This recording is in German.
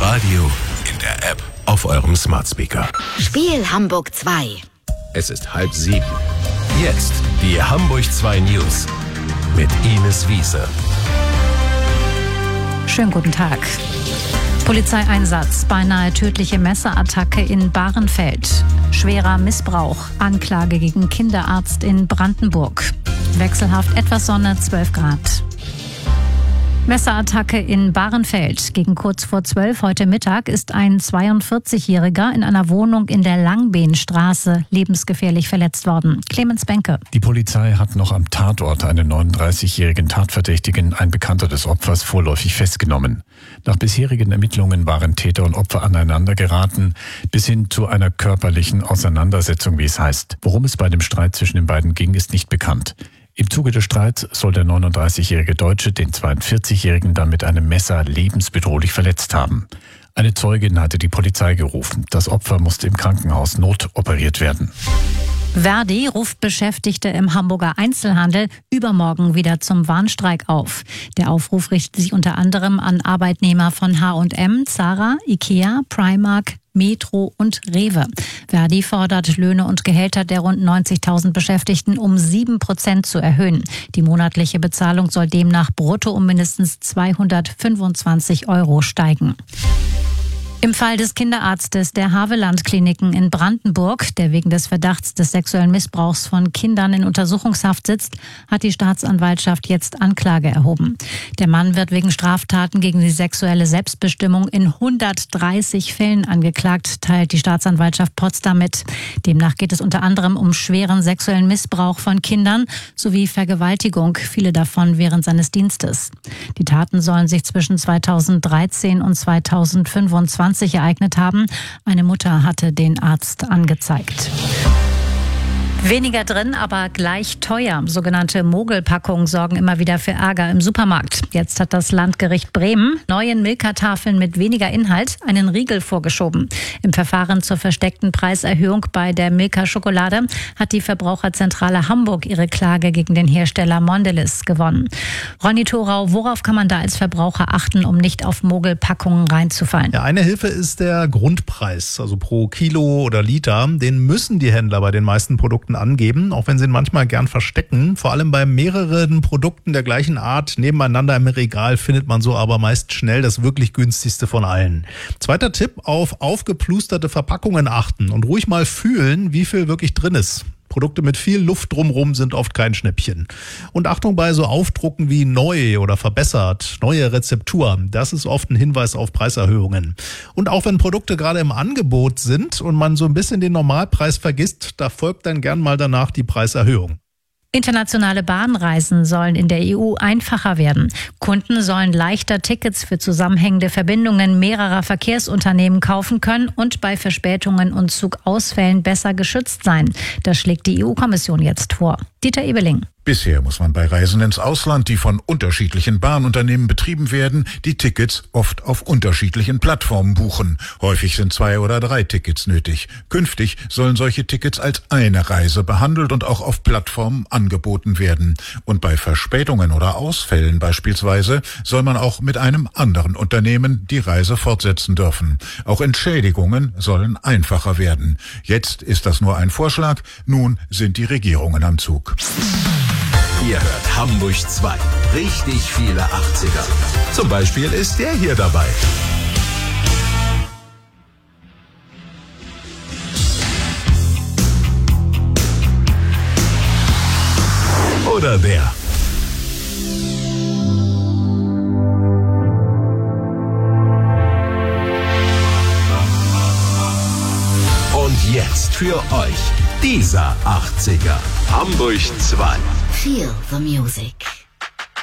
Radio, in der App, auf eurem Smart Speaker. Spiel Hamburg 2. Es ist 6:30. Jetzt die Hamburg 2 News mit Ines Wiese. Schönen guten Tag. Polizeieinsatz, beinahe tödliche Messerattacke in Bahrenfeld. Schwerer Missbrauch, Anklage gegen Kinderarzt in Brandenburg. Wechselhaft etwas Sonne, 12 Grad. Messerattacke in Bahrenfeld. Gegen kurz vor 12 heute Mittag ist ein 42-Jähriger in einer Wohnung in der Langbehnstraße lebensgefährlich verletzt worden. Clemens Benke. Die Polizei hat noch am Tatort einen 39-jährigen Tatverdächtigen, ein Bekannter des Opfers, vorläufig festgenommen. Nach bisherigen Ermittlungen waren Täter und Opfer aneinander geraten, bis hin zu einer körperlichen Auseinandersetzung, wie es heißt. Worum es bei dem Streit zwischen den beiden ging, ist nicht bekannt. Im Zuge des Streits soll der 39-jährige Deutsche den 42-jährigen dann mit einem Messer lebensbedrohlich verletzt haben. Eine Zeugin hatte die Polizei gerufen. Das Opfer musste im Krankenhaus notoperiert werden. Verdi ruft Beschäftigte im Hamburger Einzelhandel übermorgen wieder zum Warnstreik auf. Der Aufruf richtet sich unter anderem an Arbeitnehmer von H&M, Zara, Ikea, Primark, Metro und Rewe. Verdi fordert Löhne und Gehälter der rund 90.000 Beschäftigten um 7% zu erhöhen. Die monatliche Bezahlung soll demnach brutto um mindestens 225 € steigen. Im Fall des Kinderarztes der Haveland-Kliniken in Brandenburg, der wegen des Verdachts des sexuellen Missbrauchs von Kindern in Untersuchungshaft sitzt, hat die Staatsanwaltschaft jetzt Anklage erhoben. Der Mann wird wegen Straftaten gegen die sexuelle Selbstbestimmung in 130 Fällen angeklagt, teilt die Staatsanwaltschaft Potsdam mit. Demnach geht es unter anderem um schweren sexuellen Missbrauch von Kindern sowie Vergewaltigung, viele davon während seines Dienstes. Die Taten sollen sich zwischen 2013 und 2025 ereignet haben. Eine Mutter hatte den Arzt angezeigt. Weniger drin, aber gleich teuer. Sogenannte Mogelpackungen sorgen immer wieder für Ärger im Supermarkt. Jetzt hat das Landgericht Bremen neuen Milka-Tafeln mit weniger Inhalt einen Riegel vorgeschoben. Im Verfahren zur versteckten Preiserhöhung bei der Milka-Schokolade hat die Verbraucherzentrale Hamburg ihre Klage gegen den Hersteller Mondelez gewonnen. Ronny Thorau, worauf kann man da als Verbraucher achten, um nicht auf Mogelpackungen reinzufallen? Ja, eine Hilfe ist der Grundpreis, also pro Kilo oder Liter. Den müssen die Händler bei den meisten Produkten angeben, auch wenn sie ihn manchmal gern verstecken. Vor allem bei mehreren Produkten der gleichen Art nebeneinander im Regal findet man so aber meist schnell das wirklich günstigste von allen. Zweiter Tipp, auf aufgeplusterte Verpackungen achten und ruhig mal fühlen, wie viel wirklich drin ist. Produkte mit viel Luft drumherum sind oft kein Schnäppchen. Und Achtung bei so Aufdrucken wie neu oder verbessert, neue Rezeptur, das ist oft ein Hinweis auf Preiserhöhungen. Und auch wenn Produkte gerade im Angebot sind und man so ein bisschen den Normalpreis vergisst, da folgt dann gern mal danach die Preiserhöhung. Internationale Bahnreisen sollen in der EU einfacher werden. Kunden sollen leichter Tickets für zusammenhängende Verbindungen mehrerer Verkehrsunternehmen kaufen können und bei Verspätungen und Zugausfällen besser geschützt sein. Das schlägt die EU-Kommission jetzt vor. Dieter Ebeling. Bisher muss man bei Reisen ins Ausland, die von unterschiedlichen Bahnunternehmen betrieben werden, die Tickets oft auf unterschiedlichen Plattformen buchen. Häufig sind 2 oder 3 Tickets nötig. Künftig sollen solche Tickets als eine Reise behandelt und auch auf Plattformen angeboten werden. Und bei Verspätungen oder Ausfällen beispielsweise soll man auch mit einem anderen Unternehmen die Reise fortsetzen dürfen. Auch Entschädigungen sollen einfacher werden. Jetzt ist das nur ein Vorschlag, nun sind die Regierungen am Zug. Ihr hört Hamburg 2. Richtig viele 80er. Zum Beispiel ist der hier dabei. Oder der. Und jetzt für euch dieser 80er. Hamburg 2. Feel the music.